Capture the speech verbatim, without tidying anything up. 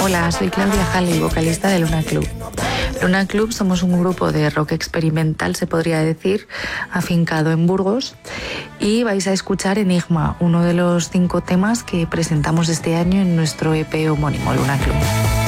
Hola, soy Claudia Jali, vocalista de Luna Club. Luna Club somos un grupo de rock experimental, se podría decir, afincado en Burgos, y vais a escuchar Enigma, uno de los cinco temas que presentamos este año en nuestro E P homónimo, Luna Club.